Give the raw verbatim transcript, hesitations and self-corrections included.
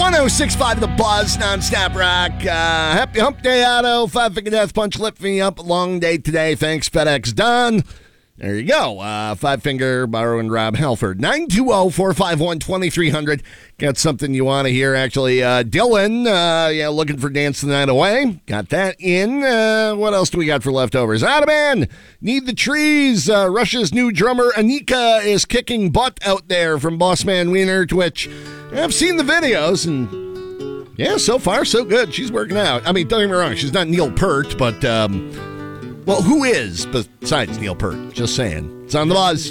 one oh six point five The Buzz, non-stop rock. Uh, happy hump day, Otto. Five Finger Death Punch, lift me up. Long day today. Thanks, FedEx. Done. There you go. Uh, Five Finger, Borrow and Rob Halford. nine two zero, four five one, two three zero zero. Got something you want to hear, actually. Uh, Dylan, uh, yeah, looking for Dance the Night Away. Got that in. Uh, what else do we got for leftovers? Ottoman, Need the Trees. Uh, Russia's new drummer, Anika, is kicking butt out there from Bossman Wiener, Twitch. I've seen the videos, and yeah, so far, so good. She's working out. I mean, don't get me wrong, she's not Neil Peart, but, um, well, who is besides Neil Peart? Just saying. It's on The Buzz.